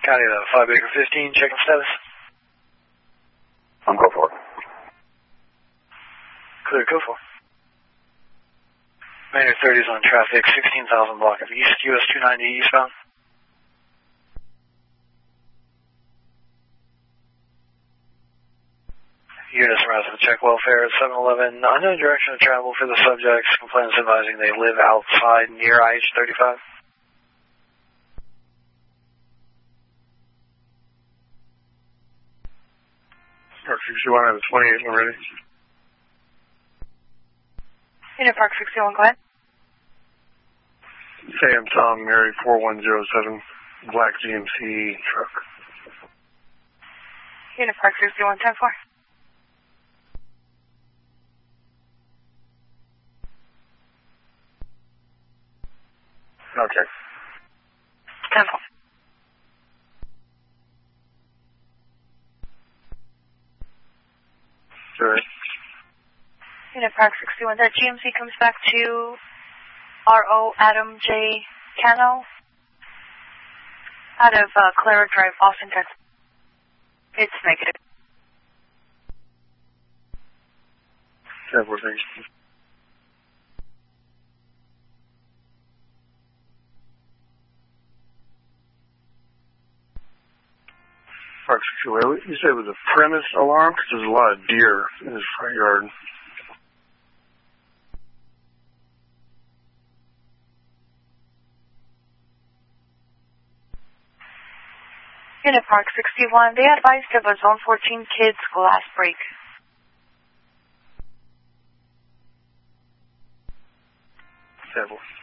County to 5 Acre 15, checking status. I'm go for it. Clear, go for it. Manor 30 is on traffic, 16,000 block of east, US 290 eastbound. Units around to check welfare at 7-Eleven. Unknown direction of travel for the subjects. Complainants advising they live outside near IH-35. Park 61 out of 28 already. Unit Park 61, go ahead. Sam Tom Mary 4107, black GMC truck. Unit Park 61, 10-4. Okay. 10-4. Sure. Unit Park 61, that GMC comes back to R.O. Adam J. Cano out of Clara Drive, Austin, Texas. It's negative. 10-4, thanks. Park 61, you said it was a premise alarm? Because there's a lot of deer in his front yard. Unit Park 61, they advised of a Zone 14 kids glass break. Several.